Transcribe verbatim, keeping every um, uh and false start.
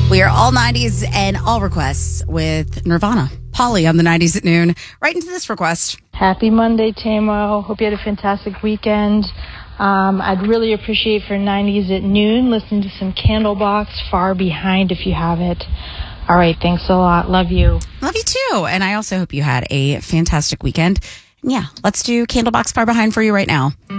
We are all nineties and all requests with Nirvana. Polly on the nineties at noon. Right into this request. Happy Monday, Tamo. Hope you had a fantastic weekend. Um, I'd really appreciate for nineties at noon listening to some Candlebox, Far Behind, if you have it. All right, thanks a lot. Love you. Love you too. And I also hope you had a fantastic weekend. Yeah, let's do Candlebox Far Behind for you right now.